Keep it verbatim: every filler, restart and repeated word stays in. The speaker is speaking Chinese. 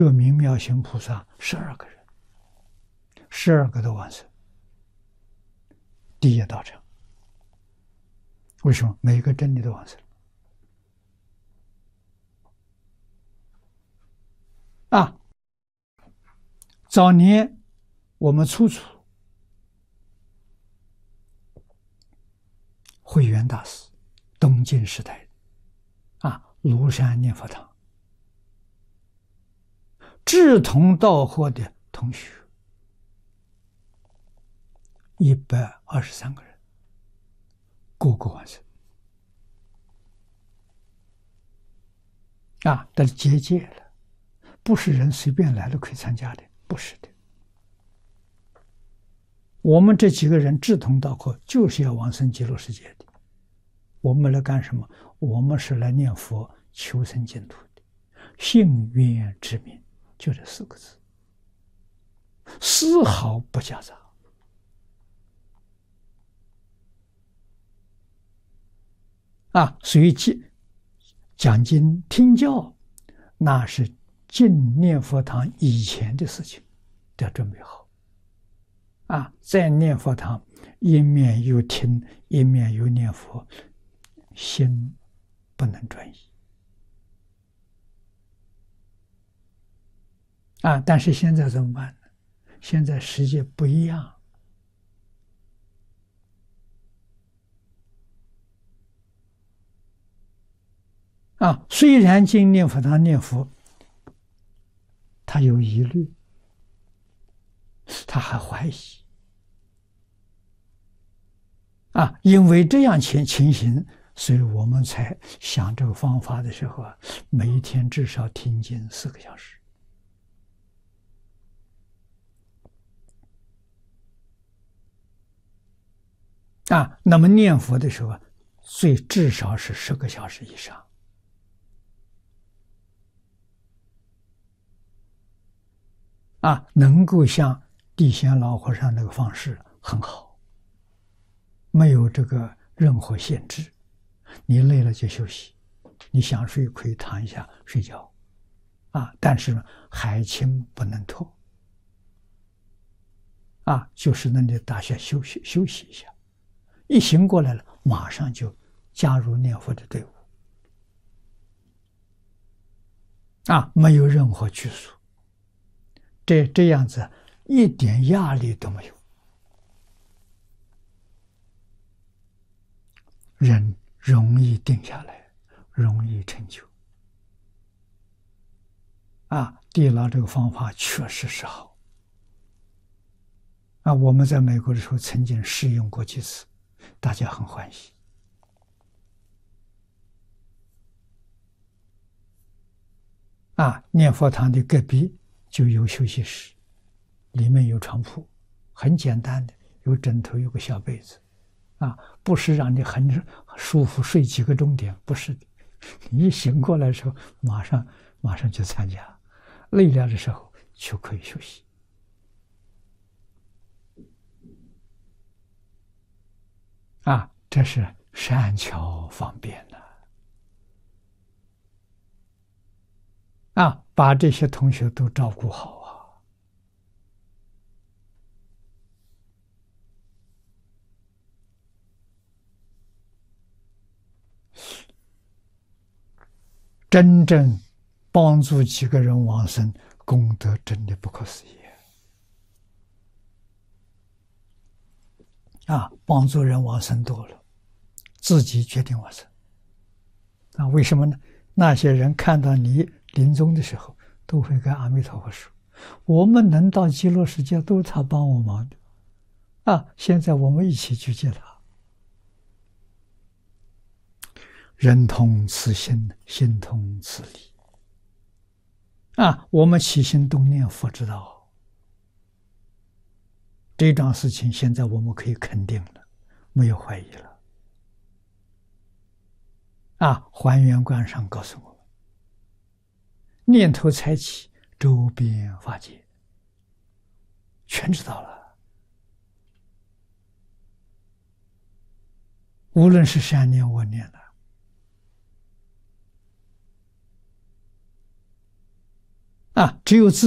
这个明妙行菩萨十二个人，十二个都往生第一道场。为什么？每个真理都往生啊！早年我们初初慧远大师，东晋时代啊，庐山念佛堂，志同道合的同学一百二十三个人，个个往生啊！但是结界了，不是人随便来了可以参加的，不是的。我们这几个人志同道合，就是要往生极乐世界的。我们来干什么？我们是来念佛求生净土的，信愿之名，就这四个字，丝毫不夹杂啊！所以讲经听教，那是进念佛堂以前的事情，都要准备好啊！在念佛堂，一面有听，一面有念佛，心不能专一啊！但是现在怎么办呢？现在世界不一样啊！虽然进念佛堂念佛，他有疑虑，他还怀疑啊！因为这样情情形，所以我们才想这个方法的时候啊，每一天至少听经四个小时啊。那么念佛的时候啊，最至少是十个小时以上啊，能够像地仙老和尚那个方式很好，没有这个任何限制。你累了就休息，你想睡可以躺一下睡觉啊，但是呢，海清不能脱啊，就是那里大家休息休息一下，一醒过来了，马上就加入念佛的队伍啊，没有任何拘束，这这样子一点压力都没有，人容易定下来，容易成就啊。地牢这个方法确实是好啊，我们在美国的时候曾经试用过几次，大家很欢喜啊。念佛堂的隔壁就有休息室，里面有床铺，很简单的，有枕头，有个小被子啊，不是让你很舒服睡几个钟点，不是的，你一醒过来的时候，马上马上就参加，累了的时候就可以休息啊，这是善巧方便的啊，把这些同学都照顾好啊。真正帮助几个人往生，功德真的不可思议啊！帮助人往生多了，自己决定往生啊？为什么呢？那些人看到你临终的时候，都会跟阿弥陀佛说：“我们能到极乐世界，都是他帮我忙的啊！现在我们一起去接他。”人同此心，心同此理啊！我们起心动念，佛知道。这桩事情现在我们可以肯定了，没有怀疑了啊！还原观上告诉我们，念头才起，周边法界全知道了。无论是善念恶念的啊，只有自